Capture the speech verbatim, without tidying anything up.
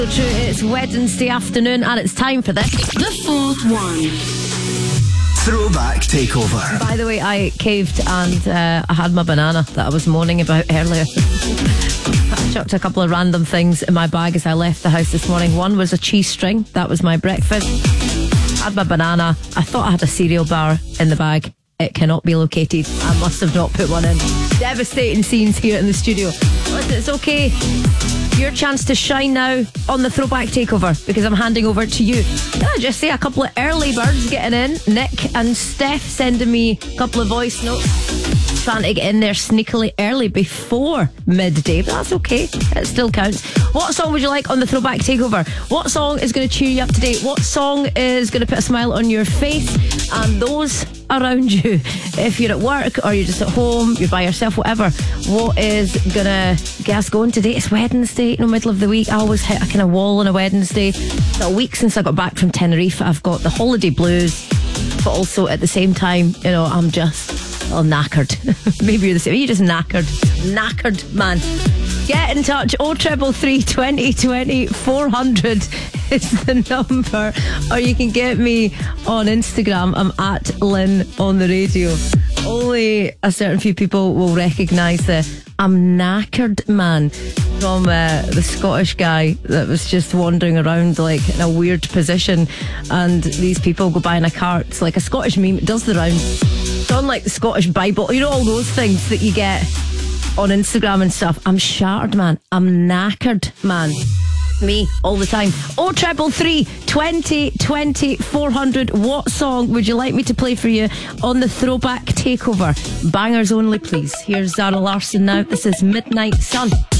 True, it's Wednesday afternoon and it's time for this. The fourth one. Throwback Takeover. By the way, I caved and uh, I had my banana that I was moaning about earlier. I chucked a couple of random things in my bag as I left the house this morning. One was a cheese string. That was my breakfast. Had my banana. I thought I had a cereal bar in the bag. It cannot be located. I must have not put one in. Devastating scenes here in the studio. Listen, it's okay. Your chance to shine now on the Throwback Takeover because I'm handing over to you. Can I just say a couple of early birds getting in? Nick and Steph sending me a couple of voice notes, trying to get in there sneakily early before midday, but that's okay. It still counts. What song would you like on the Throwback Takeover? What song is going to cheer you up today? What song is going to put a smile on your face and those around you? If you're at work or you're just at home, you're by yourself, whatever, what is going to get us going today? It's Wednesday, you know, middle of the week. I always hit a kind of wall on a Wednesday. It's a week since I got back from Tenerife. I've got the holiday blues, but also at the same time, you know, I'm just a little knackered. Maybe you're the same. You're just knackered. Knackered, man. Get in touch. oh triple three, twenty twenty, four hundred is the number. Or you can get me on Instagram. I'm at Lynn on the radio. Only a certain few people will recognise the I'm knackered man from uh, the Scottish guy that was just wandering around like in a weird position, and these people go by in a car. It's like a Scottish meme. It does the rounds. It's on like the Scottish Bible. You know, all those things that you get on Instagram and stuff. I'm shattered, man. I'm knackered, man. Me all the time. oh triple three, twenty twenty, four hundred. What song would you like me to play for you on the Throwback Takeover? Bangers only, please. Here's Zara Larsson now. This is Midnight Sun.